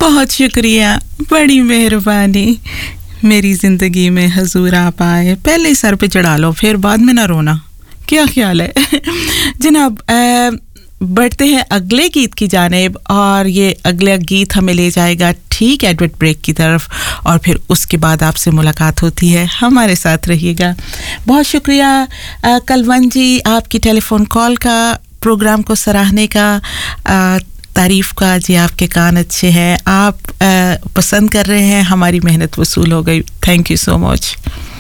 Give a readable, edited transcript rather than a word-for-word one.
बहुत शुक्रिया, बड़ी मेहरबानी। मेरी ज़िंदगी में हुजूर आप आए, पहले सर पे चढ़ा लो, फिर बाद में ना रोना। क्या ख्याल है? जनाब, बढ़ते हैं अगले गीत की जानिब, और ये अगला गीत हमें ले जाएगा ठीक एडवर्ट ब्रेक की तरफ, और फिर उसके बाद आपसे मुलाकात होती है। हमारे साथ रहिएगा। बहुत शुक्रिया कलवंत जी, आपकी टेलीफोन कॉल का, प्रोग्राम को सराहने का, तारीफ़ का। जी, आपके कान अच्छे हैं, आप पसंद कर रहे हैं, हमारी मेहनत वसूल हो गई। Thank you so much.